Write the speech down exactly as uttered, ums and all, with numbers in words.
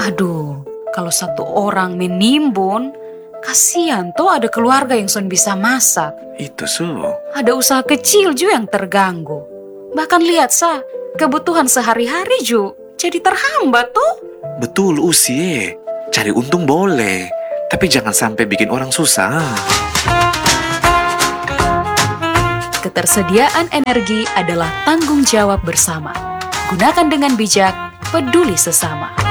Aduh, kalau satu orang menimbun, kasihan tuh ada keluarga yang son bisa masak. Itu su. Ada usaha kecil juga yang terganggu. Bahkan lihat sa, kebutuhan sehari-hari ju jadi terhambat tuh. Betul usie. Cari untung boleh, tapi jangan sampai bikin orang susah. Ketersediaan energi adalah tanggung jawab bersama. Gunakan dengan bijak, peduli sesama.